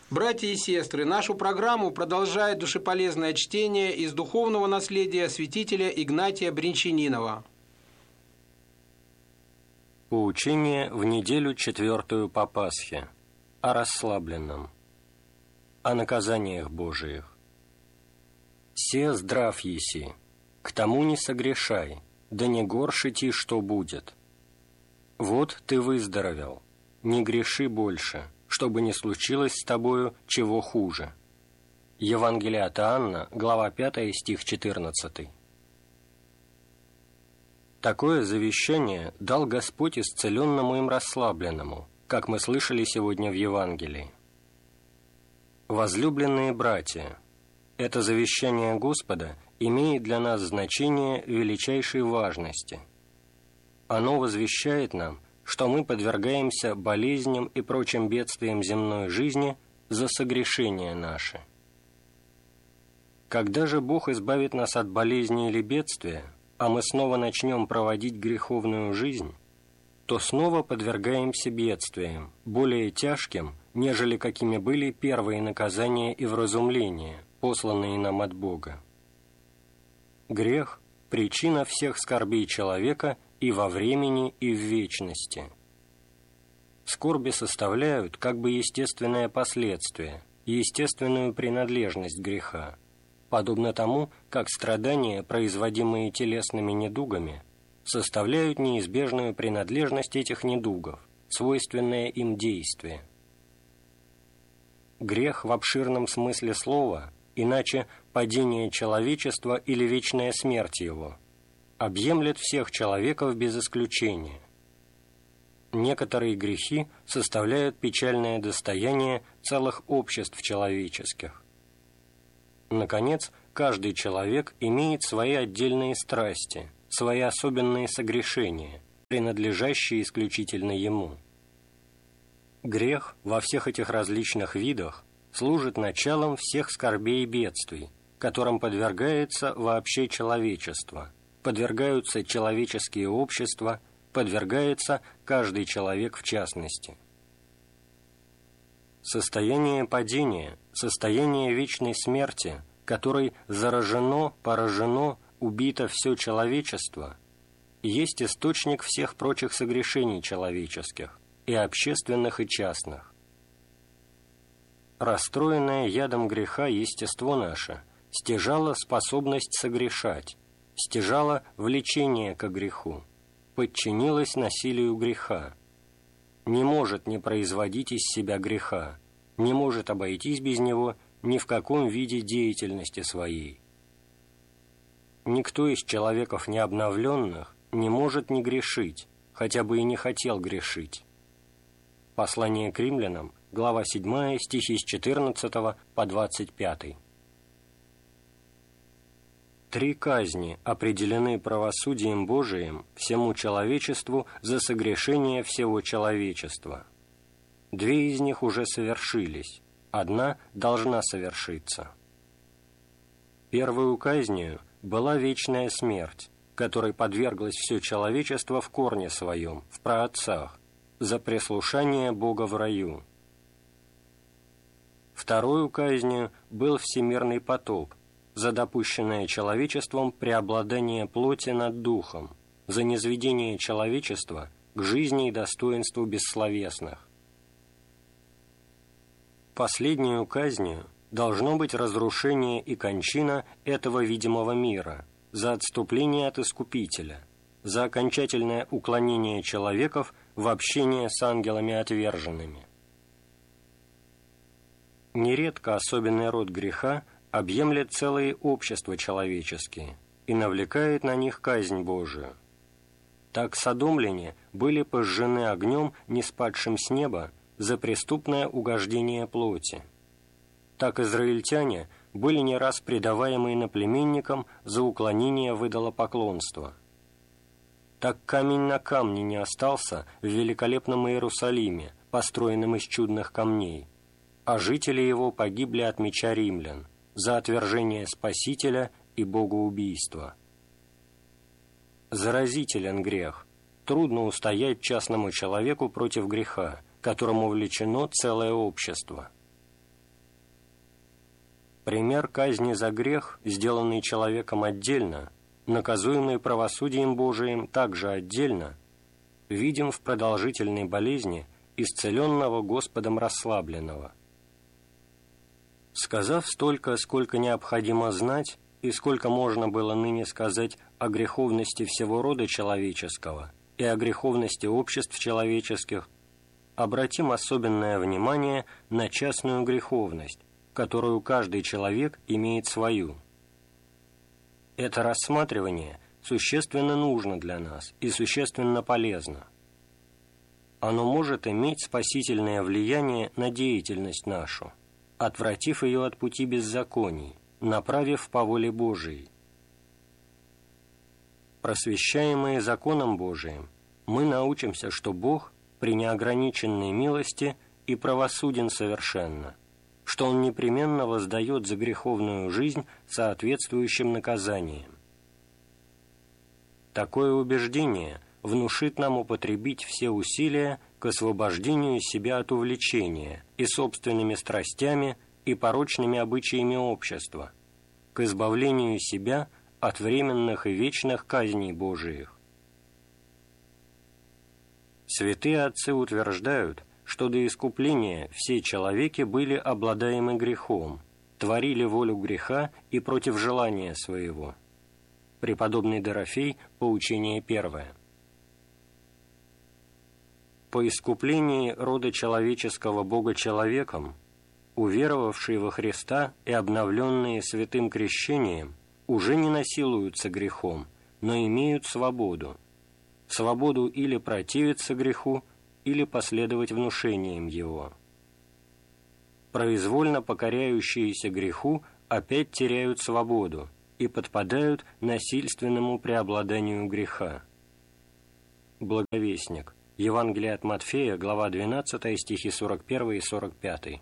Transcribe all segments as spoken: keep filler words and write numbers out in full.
Братья и сестры, нашу программу продолжает душеполезное чтение из духовного наследия святителя Игнатия Бринчанинова. Поучение в неделю четвертую по Пасхе. О расслабленном. О наказаниях Божиих. «Се здрав еси, к тому не согрешай, да не горше ти, что будет. Вот ты выздоровел, не греши больше, чтобы не случилось с тобою чего хуже». Евангелие от Иоанна, глава пятая, стих четырнадцатый. Такое завещание дал Господь исцеленному им расслабленному, как мы слышали сегодня в Евангелии. Возлюбленные братья, это завещание Господа имеет для нас значение величайшей важности. Оно возвещает нам, что мы подвергаемся болезням и прочим бедствиям земной жизни за согрешения наши. Когда же Бог избавит нас от болезни или бедствия, а мы снова начнем проводить греховную жизнь, то снова подвергаемся бедствиям, более тяжким, нежели какими были первые наказания и вразумления, посланные нам от Бога. Грех – причина всех скорбей человека и во времени, и в вечности. Скорби составляют как бы естественное последствие, естественную принадлежность греха, подобно тому, как страдания, производимые телесными недугами, составляют неизбежную принадлежность этих недугов, свойственное им действие. Грех в обширном смысле слова, иначе падение человечества или вечная смерть его, объемлет всех человеков без исключения. Некоторые грехи составляют печальное достояние целых обществ человеческих. Наконец, каждый человек имеет свои отдельные страсти, свои особенные согрешения, принадлежащие исключительно ему. Грех во всех этих различных видах служит началом всех скорбей и бедствий, которым подвергается вообще человечество, подвергаются человеческие общества, подвергается каждый человек в частности. Состояние падения, состояние вечной смерти, которой заражено, поражено, убито все человечество, есть источник всех прочих согрешений человеческих, и общественных, и частных. Расстроенное ядом греха естество наше стяжало способность согрешать, стяжало влечение ко греху, подчинилось насилию греха, не может не производить из себя греха, не может обойтись без него ни в каком виде деятельности своей. Никто из человеков необновленных не может не грешить, хотя бы и не хотел грешить. Послание к римлянам, глава седьмая, стихи с четырнадцатого по двадцать пятый. Три казни определены правосудием Божиим всему человечеству за согрешение всего человечества. Две из них уже совершились, одна должна совершиться. Первую казнью была вечная смерть, которой подверглось все человечество в корне своем, в праотцах, за преслушание Бога в раю. Вторую казнью был всемирный потоп, за допущенное человечеством преобладание плоти над духом, за низведение человечества к жизни и достоинству бессловесных. Последнюю казнью должно быть разрушение и кончина этого видимого мира, за отступление от Искупителя, за окончательное уклонение человеков в общение с ангелами отверженными. Нередко особенный род греха объемлет целые общества человеческие и навлекает на них казнь Божию. Так содомляне были пожжены огнем, ниспадшим с неба, за преступное угождение плоти. Так израильтяне были не раз предаваемы иноплеменникам за уклонение в идолопоклонство. Так камень на камне не остался в великолепном Иерусалиме, построенном из чудных камней, а жители его погибли от меча римлян за отвержение Спасителя и богоубийство. Заразителен грех, трудно устоять частному человеку против греха, которому влечено целое общество. Пример казни за грех, сделанный человеком отдельно, наказуемый правосудием Божиим также отдельно, видим в продолжительной болезни исцеленного Господом расслабленного. Сказав столько, сколько необходимо знать, и сколько можно было ныне сказать о греховности всего рода человеческого и о греховности обществ человеческих, обратим особенное внимание на частную греховность, которую каждый человек имеет свою. Это рассматривание существенно нужно для нас и существенно полезно. Оно может иметь спасительное влияние на деятельность нашу, отвратив ее от пути беззаконий, направив по воле Божией. Просвещаемые законом Божиим, мы научимся, что Бог при неограниченной милости и правосуден совершенно, что Он непременно воздает за греховную жизнь соответствующим наказанием. Такое убеждение внушит нам употребить все усилия к освобождению себя от увлечения и собственными страстями и порочными обычаями общества, к избавлению себя от временных и вечных казней Божиих. Святые отцы утверждают, что до искупления все человеки были обладаемы грехом, творили волю греха и против желания своего. Преподобный Дорофей, поучение первое. По искуплении рода человеческого Бога-человеком, уверовавшие во Христа и обновленные святым крещением уже не насилуются грехом, но имеют свободу. Свободу или противиться греху, или последовать внушениям его. Произвольно покоряющиеся греху опять теряют свободу и подпадают насильственному преобладанию греха. Благовестник. Евангелие от Матфея, глава двенадцатая, стихи сорок первый и сорок пятый.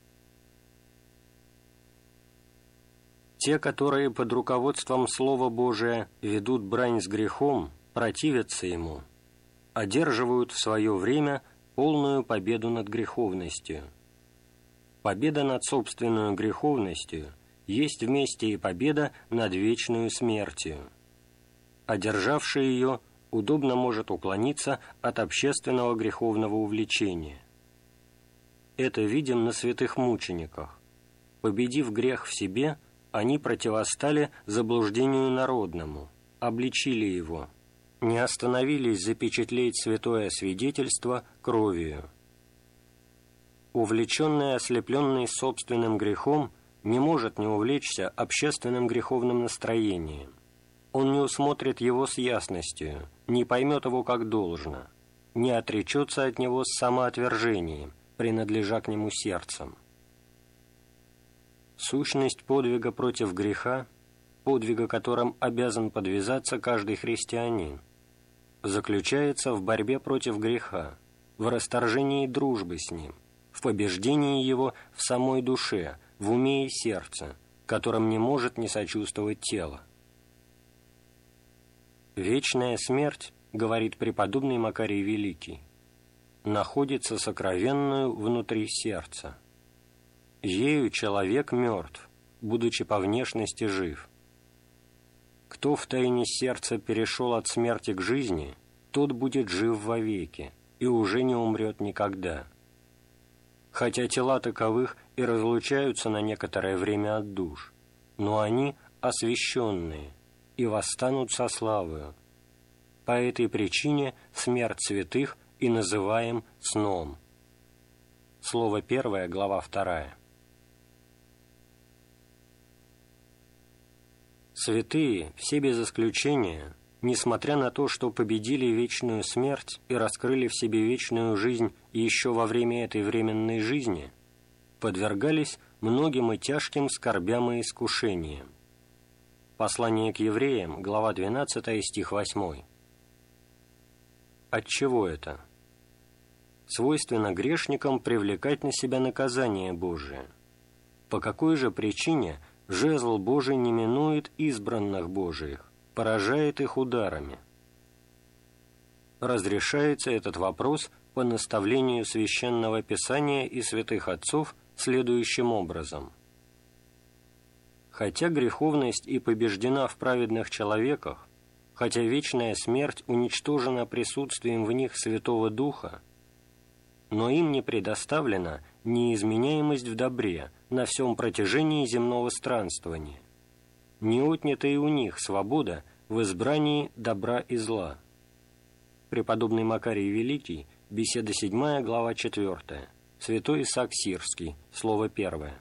Те, которые под руководством Слова Божия ведут брань с грехом, противятся ему, одерживают в свое время полную победу над греховностью. Победа над собственной греховностью есть вместе и победа над вечную смертью. Одержавший ее удобно может уклониться от общественного греховного увлечения. Это видим на святых мучениках. Победив грех в себе, они противостали заблуждению народному, обличили его, не остановились запечатлеть святое свидетельство кровью. Увлеченный и ослепленный собственным грехом не может не увлечься общественным греховным настроением. Он не усмотрит его с ясностью, не поймет его как должно, не отречется от него с самоотвержением, принадлежа к нему сердцем. Сущность подвига против греха, подвига, которым обязан подвязаться каждый христианин, заключается в борьбе против греха, в расторжении дружбы с ним, в побеждении его в самой душе, в уме и сердце, которым не может не сочувствовать тело. «Вечная смерть, — говорит преподобный Макарий Великий, — находится сокровенную внутри сердца. Ею человек мертв, будучи по внешности жив. Кто в тайне сердца перешел от смерти к жизни, тот будет жив вовеки и уже не умрет никогда. Хотя тела таковых и разлучаются на некоторое время от душ, но они освященные и восстанут со славою. По этой причине смерть святых и называем сном». Слово первое, глава вторая. Святые, все без исключения, несмотря на то, что победили вечную смерть и раскрыли в себе вечную жизнь еще во время этой временной жизни, подвергались многим и тяжким скорбям и искушениям. Послание к евреям, глава двенадцатая, стих восьмой. Отчего это? Свойственно грешникам привлекать на себя наказание Божие. По какой же причине жезл Божий не минует избранных Божиих, поражает их ударами? Разрешается этот вопрос по наставлению Священного Писания и святых отцов следующим образом. хотя греховность и побеждена в праведных человеках, хотя вечная смерть уничтожена присутствием в них Святого Духа, но им не предоставлена неизменяемость в добре на всем протяжении земного странствования, не отнята и у них свобода в избрании добра и зла. Преподобный Макарий Великий, беседа седьмая, глава четвертая, святой Исаак Сирский, слово первое.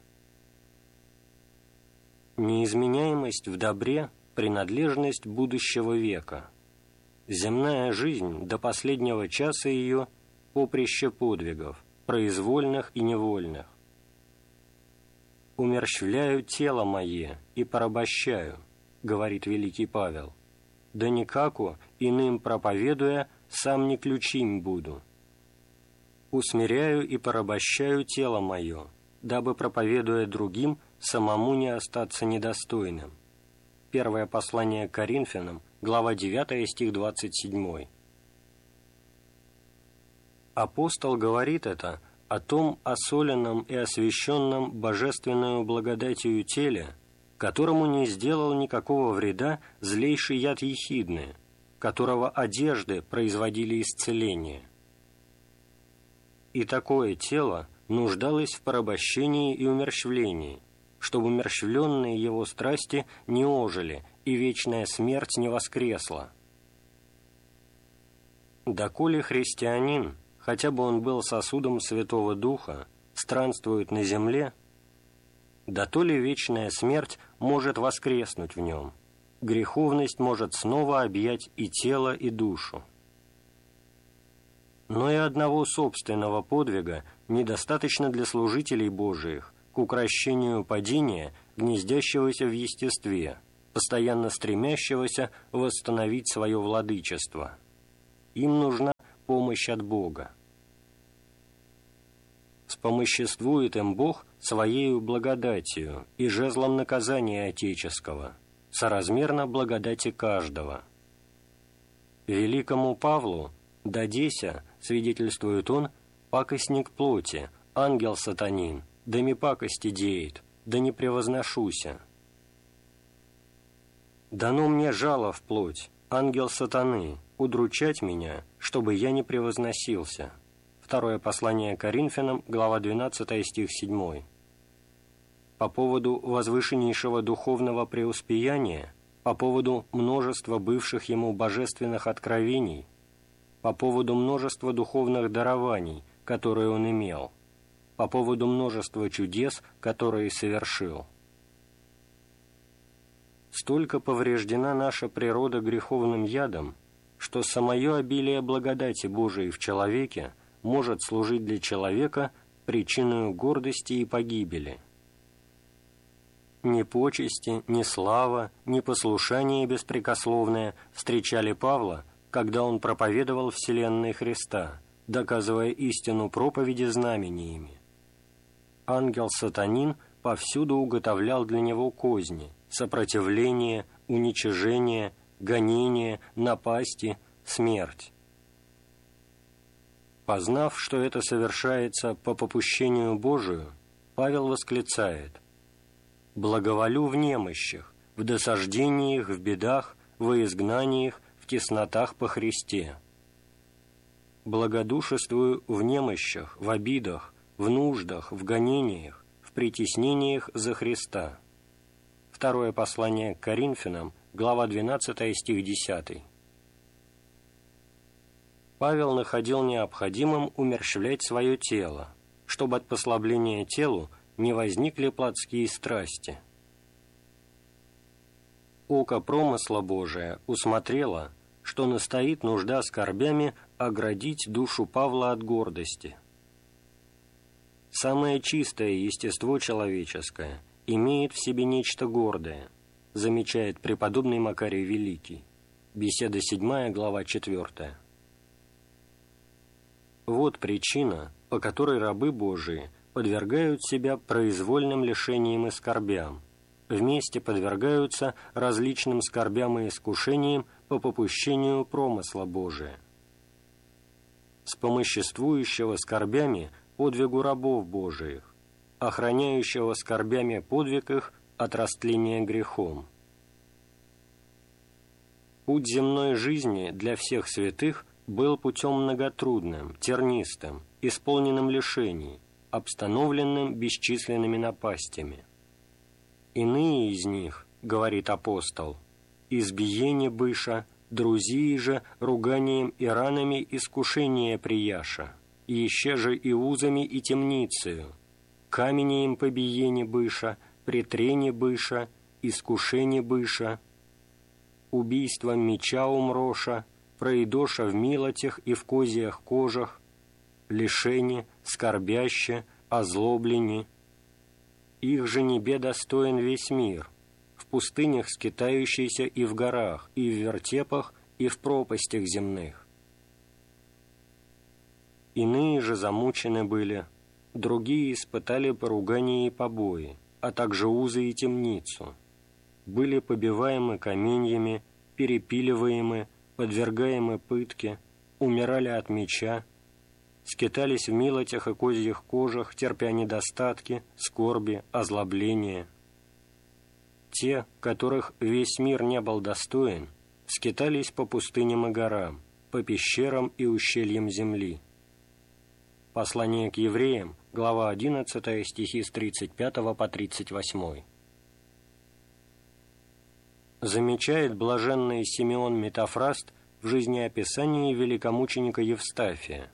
Неизменяемость в добре – принадлежность будущего века. Земная жизнь до последнего часа ее – поприще подвигов, произвольных и невольных. «Умерщвляю тело мое и порабощаю», — говорит великий Павел, «да никаку, иным проповедуя, сам не ключим буду. Усмиряю и порабощаю тело мое, дабы, проповедуя другим, самому не остаться недостойным». Первое послание к Коринфянам, глава девятая, стих двадцать семь. Апостол говорит это о том осоленном и освященном божественную благодатью теле, которому не сделал никакого вреда злейший яд ехидны, которого одежды производили исцеление. И такое тело нуждалось в порабощении и умерщвлении, чтобы умерщвленные его страсти не ожили и вечная смерть не воскресла. Доколе христианин, хотя бы он был сосудом Святого Духа, странствует на земле, да то ли вечная смерть может воскреснуть в нем, греховность может снова объять и тело, и душу. Но и одного собственного подвига недостаточно для служителей Божиих к укрощению падения, гнездящегося в естестве, постоянно стремящегося восстановить свое владычество. Им нужна помощь от Бога. Спомоществует им Бог Своею благодатью и жезлом наказания отеческого, соразмерно благодати каждого. Великому Павлу, дадеся, свидетельствует он, пакостник плоти, ангел сатанин, да ми пакости деет, да не превозношуся. Дано мне жало в плоть, ангел сатаны, удручать меня, чтобы я не превозносился. Второе послание к Коринфянам, глава двенадцатая, стих седьмой. По поводу возвышеннейшего духовного преуспеяния, по поводу множества бывших ему божественных откровений, по поводу множества духовных дарований, которые он имел, по поводу множества чудес, которые совершил. Столько повреждена наша природа греховным ядом, что самое обилие благодати Божией в человеке может служить для человека причиной гордости и погибели. Ни почести, ни слава, ни послушание беспрекословное встречали Павла, когда он проповедовал вселенной Христа, доказывая истину проповеди знамениями. Ангел-сатанин повсюду уготовлял для него козни, сопротивление, уничижение, гонение, напасти, смерть. Познав, что это совершается по попущению Божию, Павел восклицает: «Благоволю в немощах, в досаждениях, в бедах, во изгнаниях, в теснотах по Христе. Благодушествую в немощах, в обидах, в нуждах, в гонениях, в притеснениях за Христа». Второе послание к Коринфянам, глава двенадцатая, стих десятый. Павел находил необходимым умерщвлять свое тело, чтобы от послабления телу не возникли плотские страсти. Око промысла Божия усмотрело, что настоит нужда скорбями оградить душу Павла от гордости. Самое чистое естество человеческое имеет в себе нечто гордое, замечает преподобный Макарий Великий. Беседа седьмая, глава четвертая. Вот причина, по которой рабы Божии подвергают себя произвольным лишениям и скорбям, вместе подвергаются различным скорбям и искушениям по попущению промысла Божия. Спомоществующего скорбями подвигу рабов Божиих, охраняющего скорбями подвиг их от растления грехом. Путь земной жизни для всех святых был путем многотрудным, тернистым, исполненным лишений, обстановленным бесчисленными напастями. Иные из них, говорит апостол, избиение быша, друзии же руганием и ранами искушение прияша, еще же и узами и темницею, каменеем побиение быша, претрение быша, искушение быша, убийством меча умроша, проидоша в милотях и в козьях кожах, лишение, скорбяще, озлобление. Их же небе достоин весь мир, в пустынях скитающийся и в горах, и в вертепах, и в пропастях земных. Иные же замучены были, другие испытали поругание и побои, а также узы и темницу, были побиваемы каменьями, перепиливаемы, подвергаемы пытке, умирали от меча, скитались в милотях и козьих кожах, терпя недостатки, скорби, озлобления. Те, которых весь мир не был достоин, скитались по пустыням и горам, по пещерам и ущельям земли. Послание к евреям, глава одиннадцатая, стихи с тридцать пятого по тридцать восьмой. Замечает блаженный Симеон Метафраст в жизнеописании великомученика Евстафия.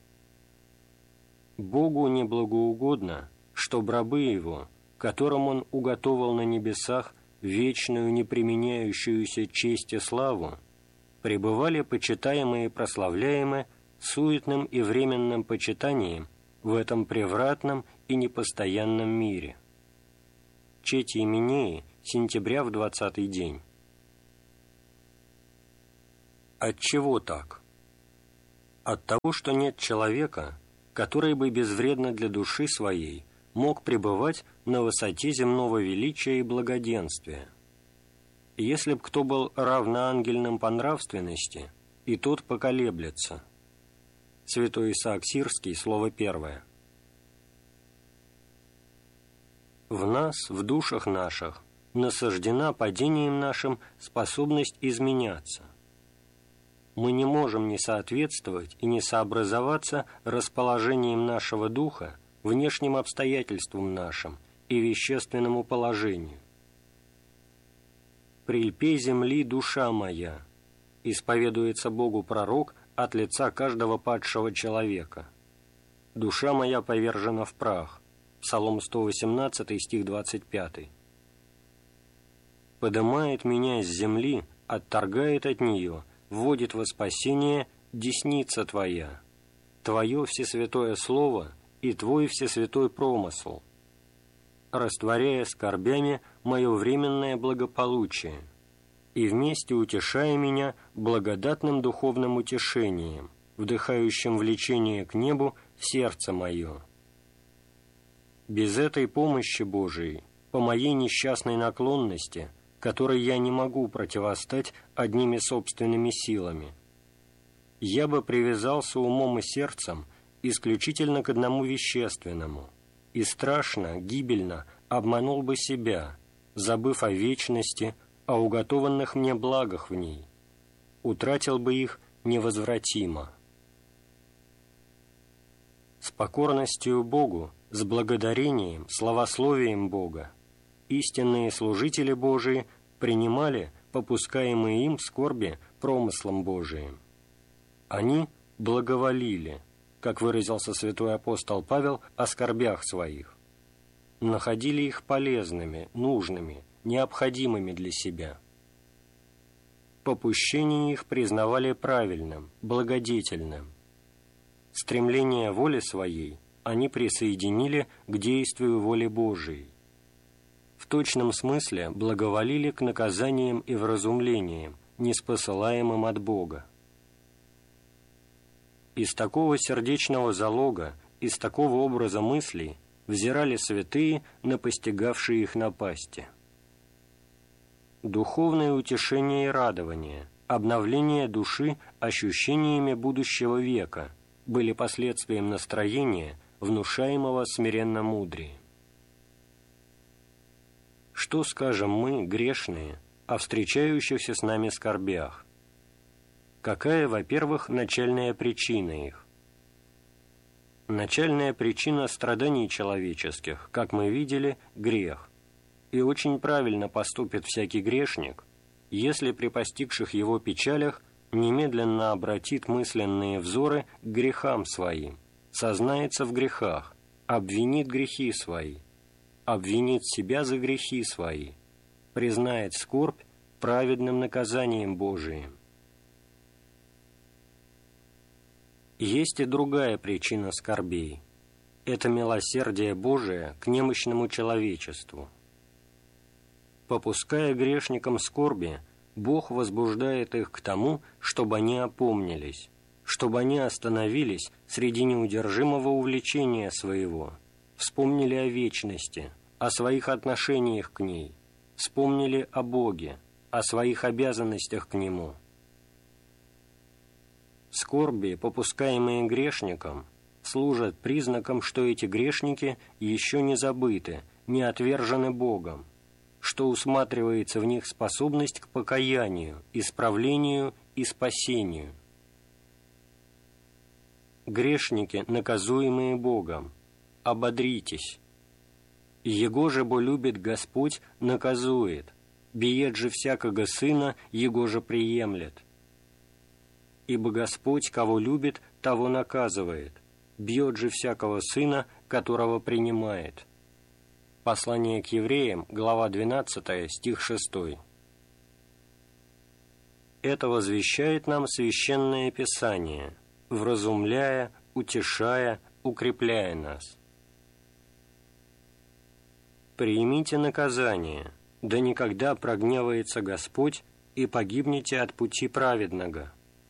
«Богу неблагоугодно, чтоб рабы Его, которым Он уготовал на небесах вечную неприменяющуюся честь и славу, пребывали почитаемые и прославляемые суетным и временным почитанием в этом превратном и непостоянном мире». Чети Именеи, сентября в двадцатый день. Отчего так? От того, что нет человека, который бы безвредно для души своей мог пребывать на высоте земного величия и благоденствия. Если б кто был равноангельным по нравственности, и тот поколеблется. Святой Исаак Сирский, слово первое. В нас, в душах наших, насаждена падением нашим способность изменяться. Мы не можем не соответствовать и не сообразоваться расположением нашего духа внешним обстоятельствам нашим и вещественному положению. «Прильпей земли, душа моя», исповедуется Богу пророк от лица каждого падшего человека. «Душа моя повержена в прах», Псалом сто восемнадцатый, стих двадцать пятый. «Подымает меня с земли, отторгает от нее, вводит во спасение десница Твоя, Твое всесвятое слово и Твой всесвятой промысл, растворяя скорбями мое временное благополучие и вместе утешая меня благодатным духовным утешением, вдыхающим влечение к небу в сердце мое. Без этой помощи Божией, по моей несчастной наклонности, которой я не могу противостать одними собственными силами, я бы привязался умом и сердцем исключительно к одному вещественному и страшно, гибельно обманул бы себя, забыв о вечности, о уготованных мне благах в ней, утратил бы их невозвратимо. С покорностью Богу, с благодарением, славословием Бога, истинные служители Божии принимали попускаемые им скорби промыслом Божиим. Они благоволили, как выразился святой апостол Павел о скорбях своих, находили их полезными, нужными, необходимыми для себя. Попущение их признавали правильным, благодетельным. Стремление воли своей они присоединили к действию воли Божией. В точном смысле благоволили к наказаниям и вразумлениям, ниспосылаемым от Бога. Из такого сердечного залога, из такого образа мыслей взирали святые на постигавшие их напасти. Духовное утешение и радование, обновление души ощущениями будущего века были последствием настроения, внушаемого смиренно-мудрием. Что скажем мы, грешные, о встречающихся с нами скорбях? Какая, во-первых, начальная причина их? Начальная причина страданий человеческих, как мы видели, грех. И очень правильно поступит всякий грешник, если при постигших его печалях немедленно обратит мысленные взоры к грехам своим, сознается в грехах, обвинит грехи свои, обвинит себя за грехи свои, признает скорбь праведным наказанием Божиим. Есть и другая причина скорбей. Это милосердие Божие к немощному человечеству. Попуская грешникам скорби, Бог возбуждает их к тому, чтобы они опомнились, чтобы они остановились среди неудержимого увлечения своего, вспомнили о вечности, о своих отношениях к ней, вспомнили о Боге, о своих обязанностях к Нему. Скорби, попускаемые грешникам, служат признаком, что эти грешники еще не забыты, не отвержены Богом, что усматривается в них способность к покаянию, исправлению и спасению. Грешники, наказуемые Богом, ободритесь. Его же бо любит Господь, наказует, биет же всякого сына, его же приемлет. Ибо Господь, кого любит, того наказывает, бьет же всякого сына, которого принимает». Послание к евреям, глава двенадцатая, стих шестой. Это возвещает нам Священное Писание, вразумляя, утешая, укрепляя нас. «Примите наказание, да никогда прогневается Господь, и погибнете от пути праведного.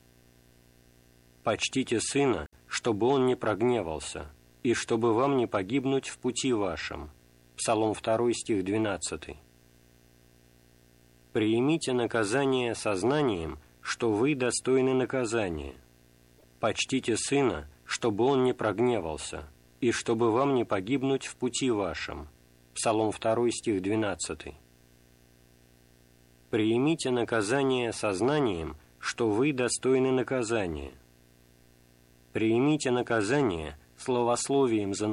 Почтите Сына, чтобы Он не прогневался, и чтобы вам не погибнуть в пути вашем». Псалом второй, стих двенадцатый. «Приимите наказание сознанием, что вы достойны наказания. Почтите Сына, чтобы Он не прогневался, и чтобы вам не погибнуть в пути вашем». Псалом второй, стих двенадцатый. «Приимите наказание сознанием, что вы достойны наказания. Приимите наказание словословием за